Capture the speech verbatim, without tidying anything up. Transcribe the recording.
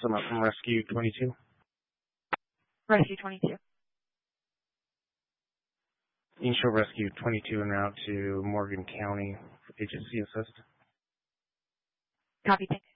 Summit from Rescue twenty-two. Rescue twenty-two. You can show Rescue twenty-two en route to Morgan County for agency assist. Copy, thanks.